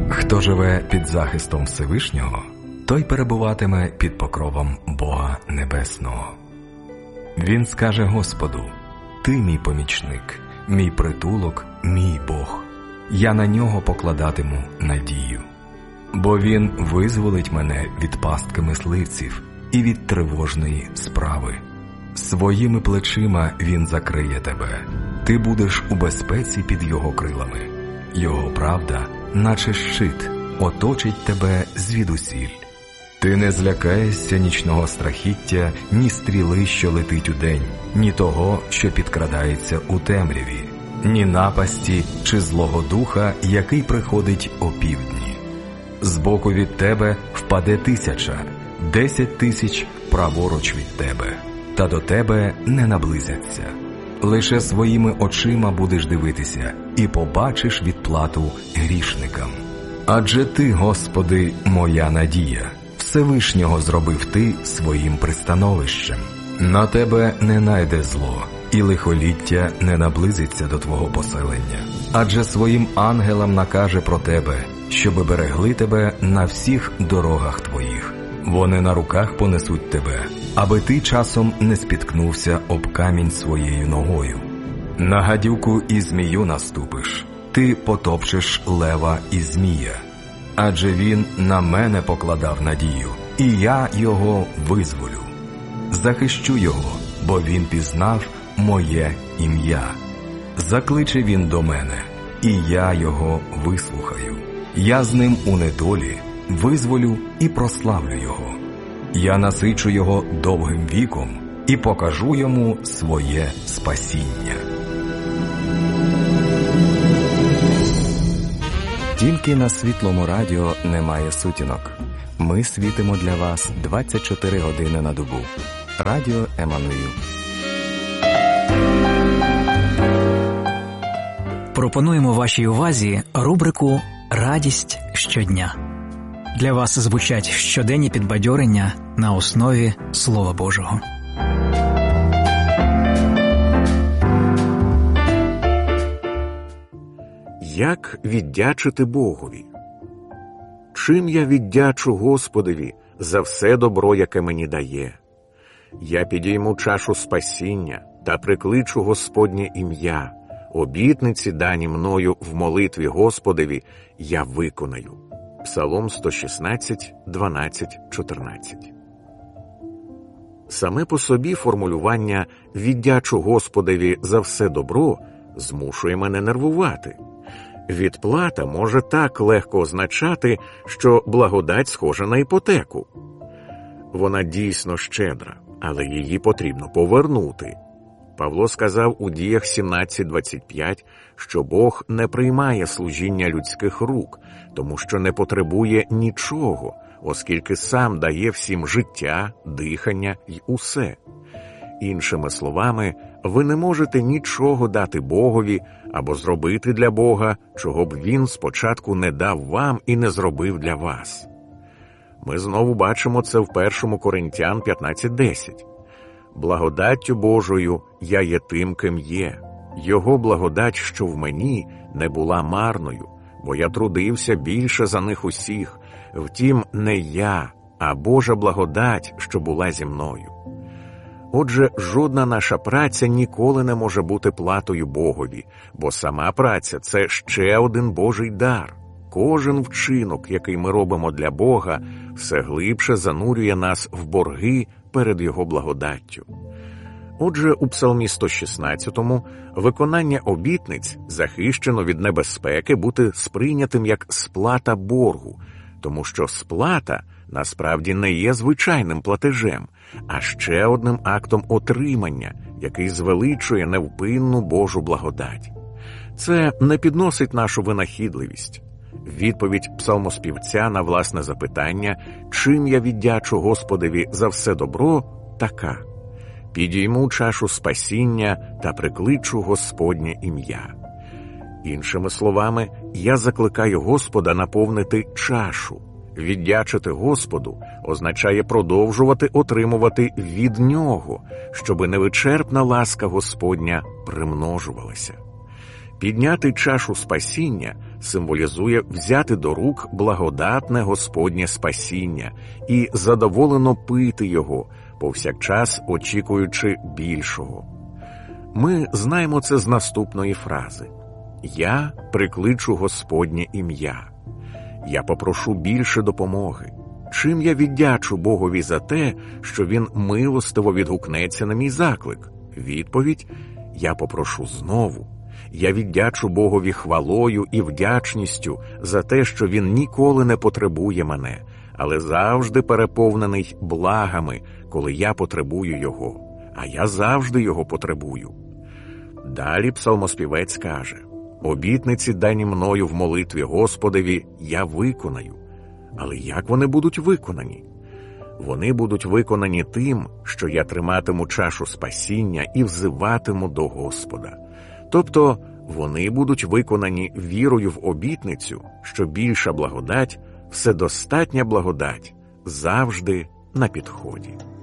Хто живе під захистом Всевишнього, той перебуватиме під покровом Бога Небесного. Він скаже Господу: «Ти мій помічник, мій притулок, мій Бог. Я на нього покладатиму надію. Бо він визволить мене від пастки мисливців і від тривожної справи. Своїми плечима він закриє тебе. Ти будеш у безпеці під його крилами. Його правда, наче щит, оточить тебе звідусіль. Ти не злякаєшся нічного страхіття, ні стріли, що летить удень, ні того, що підкрадається у темряві, ні напасті чи злого духа, який приходить опівдні. Збоку від тебе впаде 1000, 10 000 праворуч від тебе, та до тебе не наблизяться. Лише своїми очима будеш дивитися і побачиш відплату грішникам. Адже ти, Господи, моя надія, Всевишнього зробив ти своїм пристановищем. На тебе не найде зло, і лихоліття не наблизиться до твого поселення. Адже своїм ангелам накаже про тебе, щоби берегли тебе на всіх дорогах твоїх. Вони на руках понесуть тебе, аби ти часом не спіткнувся об камінь своєю ногою. На гадюку і змію наступиш, ти потопчеш лева і змія. Адже він на мене покладав надію, і я його визволю. Захищу його, бо він пізнав моє ім'я. Закличе він до мене, і я його вислухаю. Я з ним у недолі визволю і прославлю його. Я насичу його довгим віком і покажу йому своє спасіння. Тільки на Світлому радіо немає сутінок. Ми світимо для вас 24 години на добу. Радіо Еммануїл. Пропонуємо вашій увазі рубрику «Радість щодня». Для вас звучать щоденні підбадьорення на основі Слова Божого. Як віддячити Богові? Чим я віддячу Господові за все добро, яке мені дає? Я підійму чашу спасіння та прикличу Господнє ім'я. Обітниці, дані мною в молитві Господові, я виконаю. Псалом 116, 12, 14. Саме по собі формулювання «віддячу Господові за все добро» змушує мене нервувати. Відплата може так легко означати, що благодать схожа на іпотеку. Вона дійсно щедра, але її потрібно повернути. Павло сказав у Діях 17:25, що Бог не приймає служіння людських рук, тому що не потребує нічого, оскільки сам дає всім життя, дихання й усе. Іншими словами, ви не можете нічого дати Богові або зробити для Бога, чого б Він спочатку не дав вам і не зробив для вас. Ми знову бачимо це в 1 Коринтян 15:10. «Благодаттю Божою я є тим, ким є. Його благодать, що в мені, не була марною, бо я трудився більше за них усіх. Втім, не я, а Божа благодать, що була зі мною». Отже, жодна наша праця ніколи не може бути платою Богові, бо сама праця – це ще один Божий дар. Кожен вчинок, який ми робимо для Бога, все глибше занурює нас в борги перед Його благодаттю. Отже, у Псалмі 116 виконання обітниць захищено від небезпеки бути сприйнятим як сплата боргу, тому що сплата насправді не є звичайним платежем, а ще одним актом отримання, який звеличує невпинну Божу благодать. Це не підносить нашу винахідливість. Відповідь псалмоспівця на власне запитання «Чим я віддячу Господові за все добро?» така: «Підійму чашу спасіння та прикличу Господнє ім'я». Іншими словами, я закликаю Господа наповнити чашу. Віддячити Господу означає продовжувати отримувати від Нього, щоби невичерпна ласка Господня примножувалася. Підняти чашу спасіння символізує взяти до рук благодатне Господнє спасіння і задоволено пити його, повсякчас очікуючи більшого. Ми знаємо це з наступної фрази: «Я прикличу Господнє ім'я». Я попрошу більше допомоги. Чим я віддячу Богові за те, що Він милостиво відгукнеться на мій заклик? Відповідь – я попрошу знову. Я віддячу Богові хвалою і вдячністю за те, що Він ніколи не потребує мене, але завжди переповнений благами, коли я потребую Його, а я завжди Його потребую. Далі псалмоспівець каже: «Обітниці, дані мною в молитві Господеві, я виконаю». Але як вони будуть виконані? Вони будуть виконані тим, що я триматиму чашу спасіння і взиватиму до Господа. Тобто вони будуть виконані вірою в обітницю, що більша благодать, вседостатня благодать, завжди на підході.